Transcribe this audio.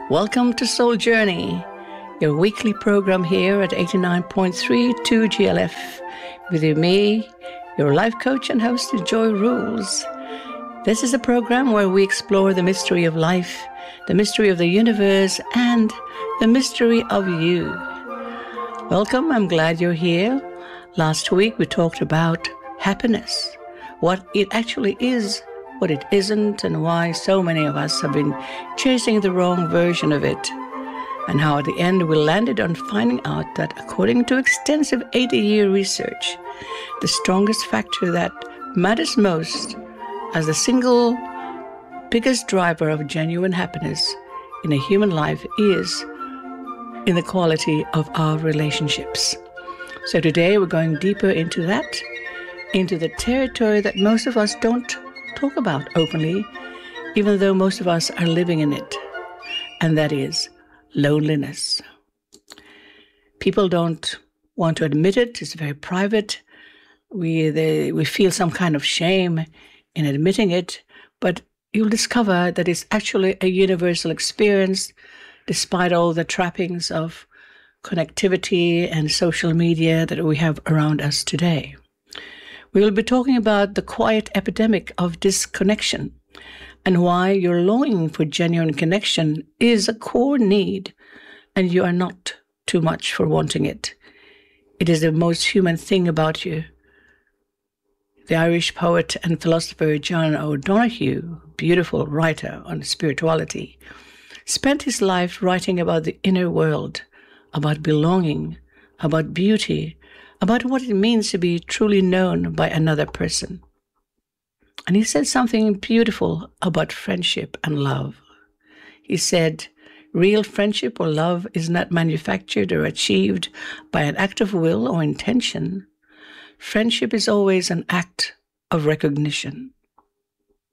Welcome to Soul Journey, your weekly program here at 89.3 2GLF, with me, your life coach and host, Joy Rules. This is a program where we explore the mystery of life, the mystery of the universe, and the mystery of you. Welcome, I'm glad you're here. Last week we talked about happiness, what it actually is, what it isn't, and why so many of us have been chasing the wrong version of it, and how at the end we landed on finding out that according to extensive 80-year research, the strongest factor that matters most as the single biggest driver of genuine happiness in a human life is in the quality of our relationships. So today we're going deeper into that, into the territory that most of us don't talk about openly, even though most of us are living in it, and that is loneliness. People don't want to admit it. It's very private. We feel some kind of shame in admitting it, but you'll discover that it's actually a universal experience, despite all the trappings of connectivity and social media that we have around us today. We will be talking about the quiet epidemic of disconnection and why your longing for genuine connection is a core need and you are not too much for wanting it. It is the most human thing about you. The Irish poet and philosopher John O'Donoghue, beautiful writer on spirituality, spent his life writing about the inner world, about belonging, about beauty, about what it means to be truly known by another person. And he said something beautiful about friendship and love. He said, real friendship or love is not manufactured or achieved by an act of will or intention. Friendship is always an act of recognition.